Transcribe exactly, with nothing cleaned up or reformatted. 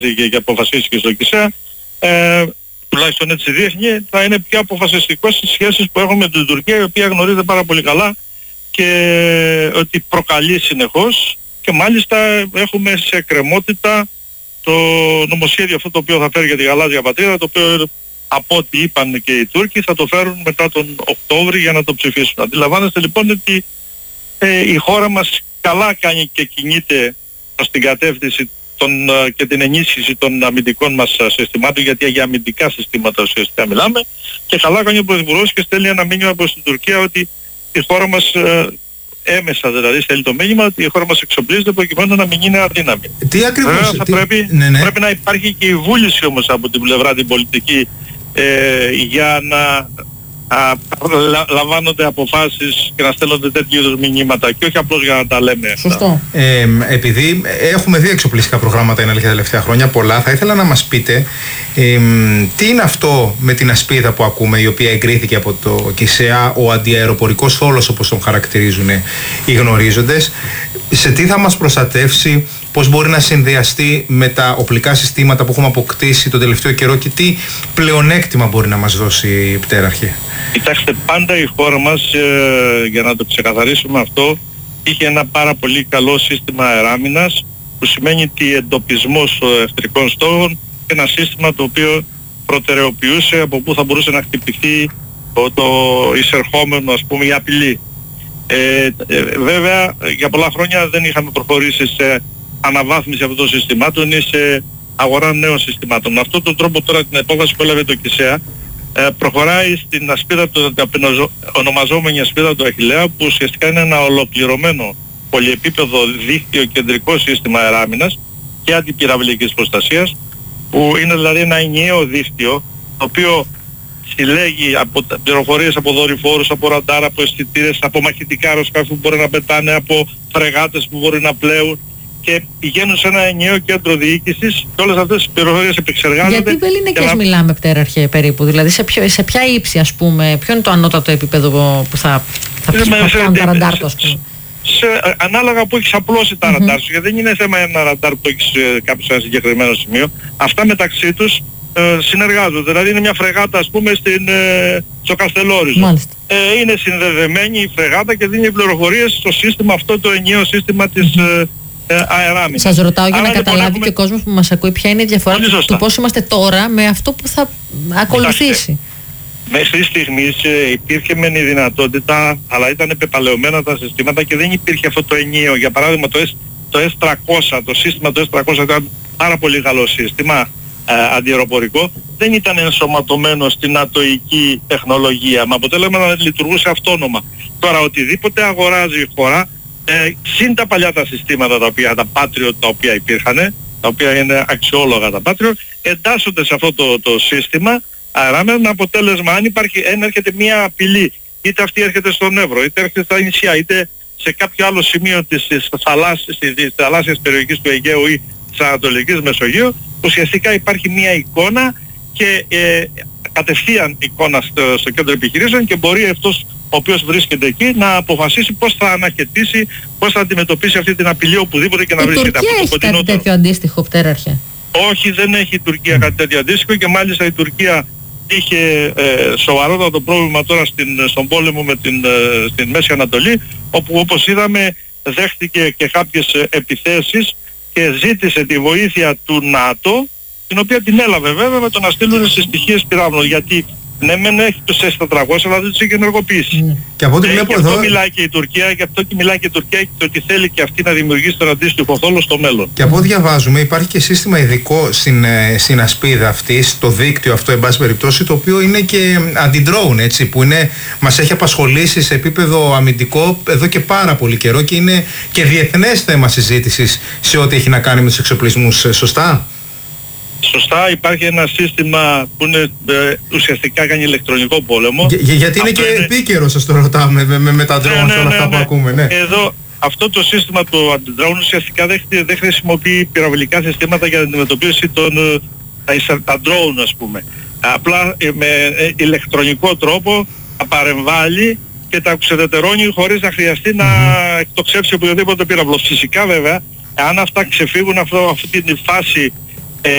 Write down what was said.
και, και αποφασίστηκε στο ΚΙΣΕΑ, ε, τουλάχιστον έτσι δείχνει, θα είναι πιο αποφασιστικό στις σχέσεις που έχουμε με την Τουρκία, η οποία γνωρίζεται πάρα πολύ καλά και ότι προκαλεί συνεχώς, και μάλιστα έχουμε σε εκκρεμότητα το νομοσχέδιο αυτό το οποίο θα φέρει για τη γαλάζια πατρίδα, το οποίο από ό,τι είπαν και οι Τούρκοι θα το φέρουν μετά τον Οκτώβρη για να το ψηφίσουν. Αντιλαμβάνεστε λοιπόν ότι ε, η χώρα μας καλά κάνει και κινείται προς την κατεύθυνση των, και την ενίσχυση των αμυντικών μας συστημάτων, γιατί για αμυντικά συστήματα ουσιαστικά μιλάμε, και καλά κάνει ο Πρωθυπουργός και στέλνει ένα μήνυμα προς την Τουρκία ότι η χώρα μας, ε, έμεσα δηλαδή στέλνει το μήνυμα ότι η χώρα μας εξοπλίζεται προκειμένου να μην είναι αδύναμη. Τι ακριβώς, Βέβαια, θα τι... πρέπει, ναι, ναι. πρέπει να υπάρχει και η βούληση όμως από την πλευρά την πολιτική ε, για να α, λα, λαμβάνονται αποφάσεις και να στέλνονται τέτοιου είδους μηνύματα και όχι απλώς για να τα λέμε. Σωστό. Ε, επειδή έχουμε δει εξοπλιστικά προγράμματα είναι αλήθεια τα τελευταία χρόνια πολλά, θα ήθελα να μας πείτε ε, τι είναι αυτό με την ασπίδα που ακούμε, η οποία εγκρίθηκε από το ΚΙΣΕΑ, ο αντιαεροπορικός θόλος όπως τον χαρακτηρίζουν οι γνωρίζοντες, σε τι θα μας προστατεύσει, πώς μπορεί να συνδυαστεί με τα οπλικά συστήματα που έχουμε αποκτήσει τον τελευταίο καιρό και τι πλεονέκτημα μπορεί να μας δώσει, Πτέραρχε. Κοιτάξτε, πάντα η χώρα μας, ε, για να το ξεκαθαρίσουμε αυτό, είχε ένα πάρα πολύ καλό σύστημα αεράμινας, που σημαίνει ότι εντοπισμός εχθρικών στόχων και ένα σύστημα το οποίο προτεραιοποιούσε από πού θα μπορούσε να χτυπηθεί το, το εισερχόμενο, ας πούμε, η απειλή. Ε, ε, βέβαια, για πολλά χρόνια δεν είχαμε προχωρήσει σε αναβάθμιση αυτών των συστημάτων ή σε αγορά νέων συστημάτων. Με αυτόν τον τρόπο τώρα την απόφαση που έλαβε το ΚΙΣΕΑ ε, προχωράει στην ασπίδα, το, την ονομαζόμενη ασπίδα του Αχιλλέα, που ουσιαστικά είναι ένα ολοκληρωμένο πολυεπίπεδο δίκτυο κεντρικό σύστημα αεράμινας και αντιπυραυλικής προστασίας, που είναι δηλαδή ένα ενιαίο δίκτυο το οποίο συλλέγει από πληροφορίες από δορυφόρους, από ραντάρ, από αισθητήρες, από μαχητικά αεροσκάφη που μπορεί να πετάνε, από φρεγάτες που μπορεί να πλέουν, και πηγαίνουν σε ένα ενιαίο κέντρο διοίκησης και όλες αυτές τις πληροφορίες επεξεργάζονται. Γιατί πελληνικές να... μιλάμε, Πτέραρχε, περίπου, δηλαδή σε, ποιο, σε ποια ύψη, ας πούμε, ποιο είναι το ανώτατο επίπεδο που θα, θα πιάνουν τα ραντάρ του, ας πούμε. Σε, ανάλογα που έχεις απλώσει τα mm-hmm. ραντάρ σου, γιατί δεν είναι θέμα ένα ραντάρ που έχεις ε, κάποιο σε ένα συγκεκριμένο σημείο. Αυτά μεταξύ τους ε, συνεργάζονται. Δηλαδή είναι μια φρεγάτα, ας πούμε, στην, ε, στο Καστελόριζο. Ε, είναι συνδεδεμένη η φρεγάτα και δίνει πληροφορίες στο σύστημα αυτό, το ενιαίο σύστημα της ε, ε, αεράμινας. Σας ρωτάω για Άρα, να λοιπόν, καταλάβει έχουμε... και ο κόσμος που μας ακούει ποια είναι η διαφορά του πώς είμαστε τώρα με αυτό που θα ακολουθήσει. Μέχρι στιγμής ε, υπήρχε μεν η δυνατότητα, αλλά ήταν επεπαλαιωμένα τα συστήματα και δεν υπήρχε αυτό το ενιαίο. Για παράδειγμα το, S, το ες τριακόσια, το σύστημα το ες τριακόσια ήταν πάρα πολύ καλό σύστημα ε, αντιαεροπορικό. Δεν ήταν ενσωματωμένο στην ατοική τεχνολογία, με αποτέλεσμα να λειτουργούσε αυτόνομα. Τώρα οτιδήποτε αγοράζει η χώρα, ε, συν τα παλιά τα συστήματα τα οποία, τα Patriot τα οποία υπήρχαν, τα οποία είναι αξιόλογα τα Patriot, εντάσσονται σε αυτό το, το σύστημα αεράμενα, με αποτέλεσμα αν υπάρχει, αν έρχεται μια απειλή, είτε αυτή έρχεται στον Εύρο, είτε έρχεται στα νησιά, είτε σε κάποιο άλλο σημείο της, της, θαλάσσης, της θαλάσσιας περιοχής του Αιγαίου ή της Ανατολικής Μεσογείου, ουσιαστικά υπάρχει μια εικόνα και ε, κατευθείαν εικόνα στο, στο κέντρο επιχειρήσεων, και μπορεί αυτός ο οποίος βρίσκεται εκεί να αποφασίσει πώς θα αναχαιτήσει, πώς θα αντιμετωπίσει αυτή την απειλή οπουδήποτε και να η βρίσκεται. Η Τουρκία έχει κάτι τέτοιο αντίστοιχο, Πτέραρχε? Όχι, δεν έχει η Τουρκία κάτι τέτοιο αντίστοιχο, και μάλιστα η Τουρκία είχε ε, σοβαρότατο πρόβλημα τώρα στην, στον πόλεμο με την, ε, στην Μέση Ανατολή, όπου όπως είδαμε δέχτηκε και κάποιες ε, επιθέσεις και ζήτησε τη βοήθεια του ΝΑΤΟ, την οποία την έλαβε βέβαια με το να στείλουν σε στοιχείες πυράβλων, γιατί ναι μεν έχει τους ες τετρακόσια, αλλά δεν τους έχει ενεργοποιήσει. Mm. Και από ό,τι ε, βλέπω γι' εδώ... αυτό μιλάει και η Τουρκία, γι' αυτό και μιλάει και η Τουρκία, και ότι θέλει και αυτή να δημιουργήσει τον αντίστοιχο θόλο στο μέλλον. Και από ό,τι διαβάζουμε υπάρχει και σύστημα ειδικό στην, στην ασπίδα αυτή, στο δίκτυο αυτό εν πάση περιπτώσει, το οποίο είναι και αντι-drone, έτσι, που είναι, μας έχει απασχολήσει σε επίπεδο αμυντικό εδώ και πάρα πολύ καιρό και είναι και διεθνές θέμα συζήτησης σε ό,τι έχει να κάνει με τους εξοπλισμούς, σωστά? Σωστά, υπάρχει ένα σύστημα που είναι, ε, ουσιαστικά κάνει ηλεκτρονικό πόλεμο. Για, γιατί είναι αυτό και είναι... επίκαιρο, σας το ρωτάμε, με, με, με τα drones, ναι, ναι, όλα αυτά ναι, ναι. που ακούμε. Ναι. Εδώ αυτό το σύστημα του anti-drone ουσιαστικά δεν, δεν χρησιμοποιεί πυραυλικά συστήματα για την αντιμετωπίση των τα, τα drone, ας πούμε. Απλά με ε, ηλεκτρονικό τρόπο θα παρεμβάλλει και τα ξεδετερώνει χωρίς να χρειαστεί mm-hmm. να εκτοξεύσει οποιοδήποτε πύραυλο. Φυσικά βέβαια, αν αυτά ξεφύγουν αυτό, αυτή τη φάση